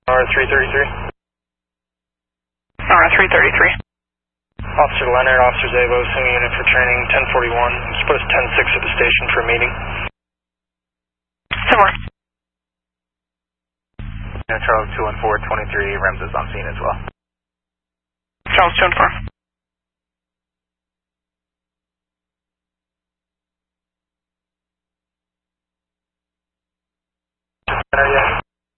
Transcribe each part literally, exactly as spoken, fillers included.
R three thirty-three. R three thirty-three. Officer Leonard, Officer Zavo, sending unit for training, ten forty-one. I'm supposed ten six at the station for a meeting. Similar. Yeah, Charles two one four twenty-three, Rems is on scene as well. Charles two one four. Center, yeah.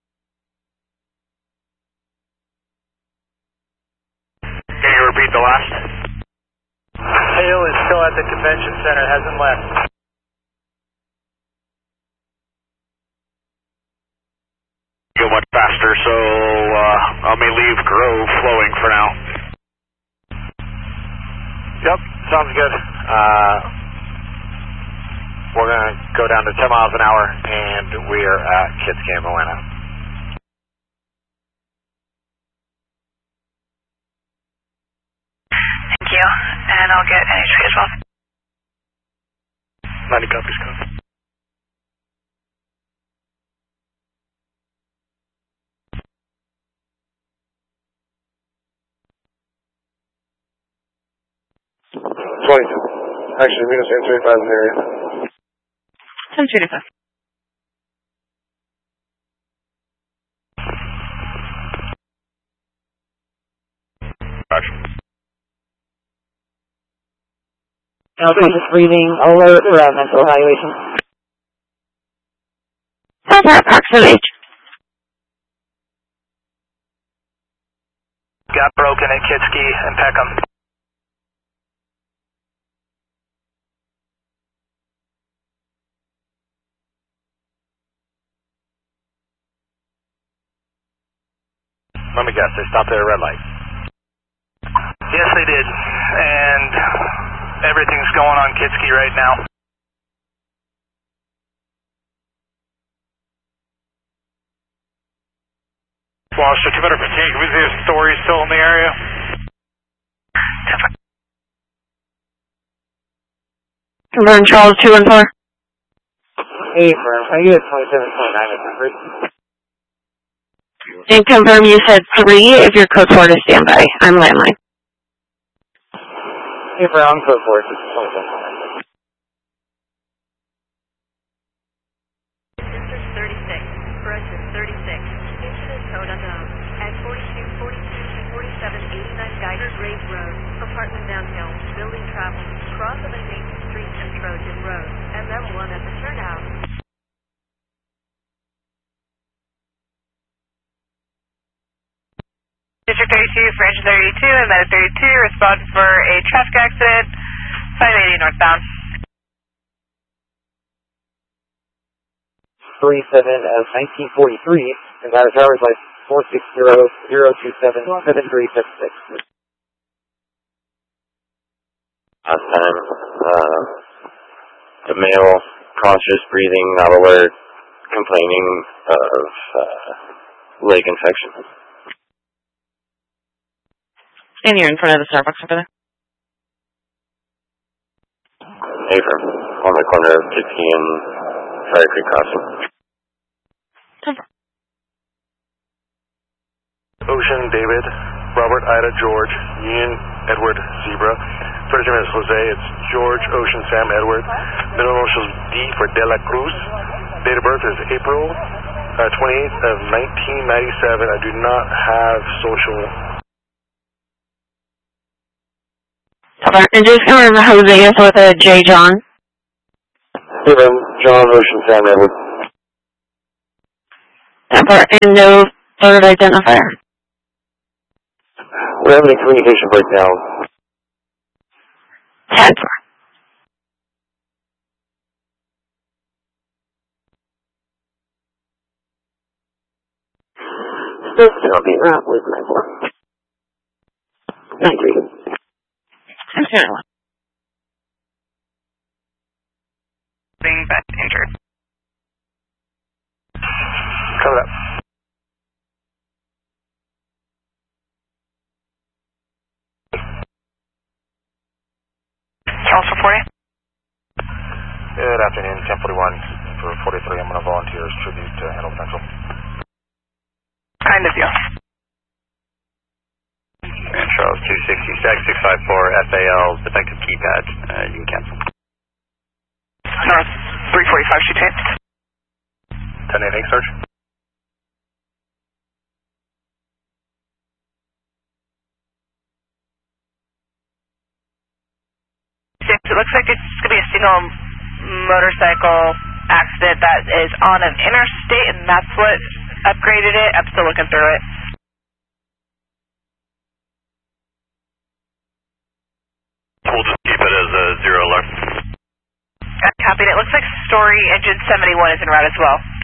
Can you repeat the last? Hale is still at the convention center, hasn't left. Go much faster, so uh, I may leave Grove flowing for now. Yep, sounds good. Uh, we're going to go down to ten miles an hour, and we are at Kids Camp Atlanta. Thank you, and I'll get N H P as well. ninety copies, code. twenty-two. Actually, Venus ten thirty-five in the area. ten thirty-five. Action. Just breathing alert for uh, mental evaluation. How's that approximate? Got broken at Kitski and Peckham. Let me guess, they stopped at a red light. Yes, they did. And everything's going on Kitski right now. Foster, two better fatigue. Can we see a story still in the area? Confirm Charles two one four. Hey, firm. Can you get twenty-seven twenty-nine at the first? And confirm you said three if your code four to standby. I'm landline. Hey, firm. I'm code four. twenty-seven twenty-nine. District thirty-six. Correction thirty-six. Incident code unknown. At forty-two forty-two to forty-seven eighty-nine Geiger Grave Road. Apartment downhill. Building travel. Cross of Main Street and Trojan Road. M M one at the turnout. District thirty-two, Branch thirty-two, and Meta thirty-two, respond for a traffic accident, five eighty northbound. thirty-seven of nineteen forty-three, and that is driver's license four six zero zero two seven seven three six six. Last time, uh, the male, conscious breathing, not alert, complaining of uh, leg infection. And you're in front of the Starbucks over there? Abram, on the corner of Kitski and Fire Creek Crossing. Ocean, David, Robert, Ida, George, Ian, Edward, Zebra. First name is Jose. It's George, Ocean, Sam, Edward. Middle initials D for De La Cruz. Date of birth is April uh, twenty-eighth of nineteen ninety-seven. I do not have social. And just confirm Jose is with a J. John. Abram, John, Ocean, Sam, Edward. And no third identifier. We're having a communication breakdown. ten. Still still be around with my four. nine three. I'm sorry. Being best injured. Cover up. Charles for forty. Good afternoon, ten forty-one for forty-three. I'm going to volunteer as tribute to Handle Central. I End of view. And Charles two sixty, Stag six five four, F A L, defective keypad. Uh, you can cancel. North three forty-five, shoot ten. ten eight eight, Sarge. It looks like it's going to be a single motorcycle accident that is on an interstate, and that's what upgraded it. I'm still looking through it. We'll just keep it as a zero alert. Copied. It looks like Story Engine seventy-one is en route as well.